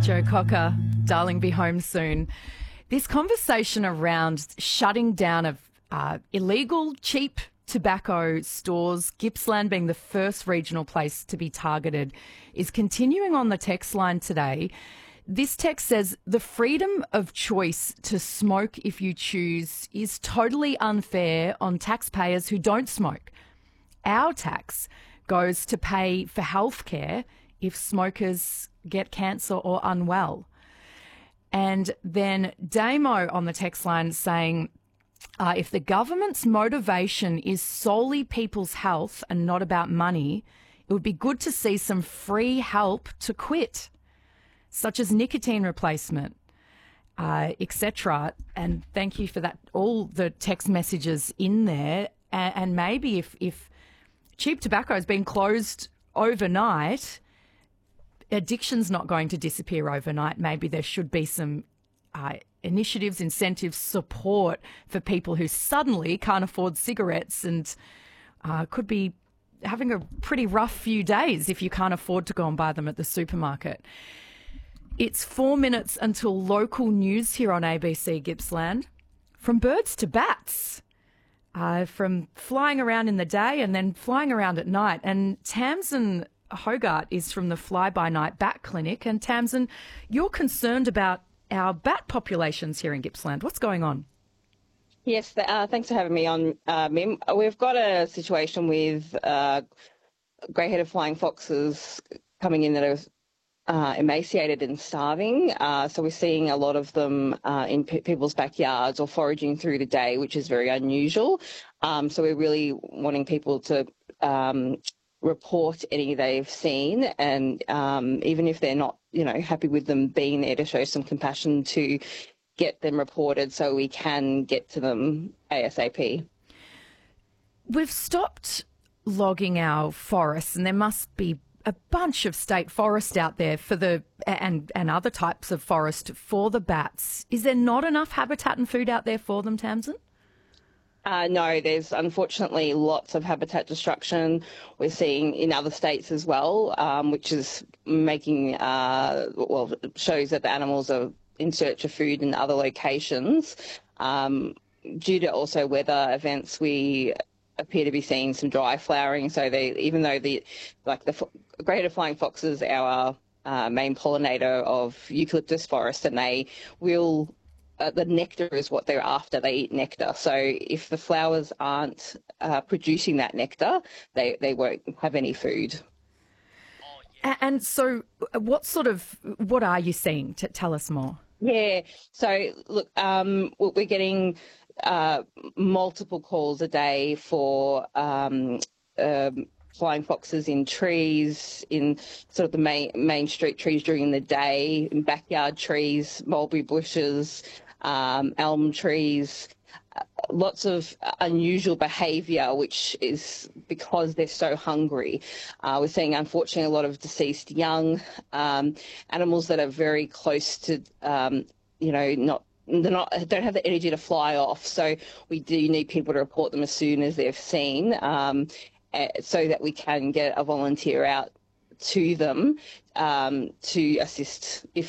Joe Cocker, darling, be home soon. This conversation around shutting down of illegal, cheap tobacco stores, Gippsland being the first regional place to be targeted, is continuing on the text line today. This text says, the freedom of choice to smoke if you choose is totally unfair on taxpayers who don't smoke. Our tax goes to pay for healthcare if smokers get cancer or unwell. And then Damo on the text line saying, if the government's motivation is solely people's health and not about money, it would be good to see some free help to quit, such as nicotine replacement, etc. And thank you for that, all the text messages in there. And maybe if cheap tobacco has been closed overnight, addiction's not going to disappear overnight. Maybe there should be some initiatives, incentives, support for people who suddenly can't afford cigarettes and could be having a pretty rough few days if you can't afford to go and buy them at the supermarket. It's 4 minutes until local news here on ABC Gippsland. From birds to bats, from flying around in the day and then flying around at night. And Tamsin Hogarth is from the Fly-by-Night Bat Clinic. And Tamsin, you're concerned about our bat populations here in Gippsland. What's going on? Yes, thanks for having me on, Mim. We've got a situation with grey-headed flying foxes coming in that are emaciated and starving. So we're seeing a lot of them in people's backyards or foraging through the day, which is very unusual. So we're really wanting people to report any they've seen, and even if they're not, happy with them being there, to show some compassion to get them reported so we can get to them ASAP. We've stopped logging our forests, and there must be a bunch of state forest out there for and other types of forest for the bats. Is there not enough habitat and food out there for them, Tamsin? No, there's unfortunately lots of habitat destruction we're seeing in other states as well, which is making, shows that the animals are in search of food in other locations. Due to also weather events, we appear to be seeing some dry flowering. So even though the grey-headed flying fox is our main pollinator of eucalyptus forest, and they will the nectar is what they're after. They eat nectar. So if the flowers aren't producing that nectar, they won't have any food. And so what are you seeing? Tell us more. Yeah. So look, we're getting multiple calls a day for flying foxes in trees, in sort of the main street trees during the day, in backyard trees, mulberry bushes, elm trees, lots of unusual behaviour, which is because they're so hungry. We're seeing, unfortunately, a lot of deceased young, animals that are very close to, don't have the energy to fly off. So we do need people to report them as soon as they're seen, so that we can get a volunteer out to them to assist if